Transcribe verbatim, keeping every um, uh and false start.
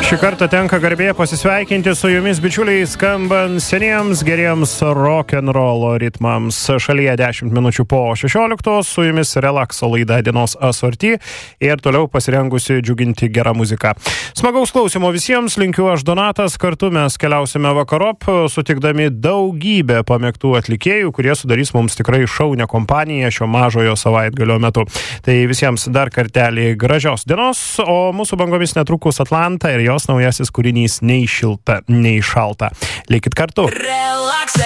Šį kartą tenka garbė pasisveikinti su jumis, bičiuliai, skambant seniems geriems rock'n'rollo ritmams. Šalyje dešimt minučių po šešioliktos, su jumis relakso laida Dienos asorti ir toliau pasirengusi džiuginti gerą muziką. Smagaus klausimo visiems, linkiu aš Donatas, kartu mes keliausime vakarop, sutikdami daugybę pamėgtų atlikėjų, kurie sudarys mums tikrai šaunią kompaniją šio mažojo savaitgalio metu. Tai visiems dar kartelį gražios dienos, o mūsų bangomis netrukus Atlanta ir jos naujasis kūrinys Nei šilta, nei šalta. Likit kartu. Relax.